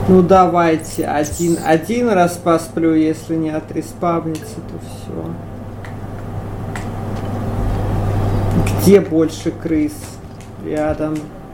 Ну давайте один раз посплю, если не отреспавнится, то все. Где больше крыс? Рядом.